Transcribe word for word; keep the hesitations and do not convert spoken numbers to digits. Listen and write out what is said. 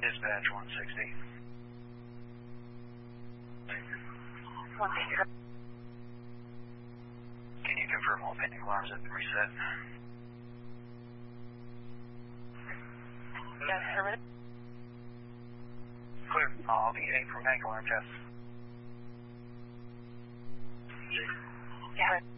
Dispatch one sixty. one sixty. Can you confirm all panic alarms have been reset? Yes, sir. Clear. I'll be heading for panic alarm test. Yeah.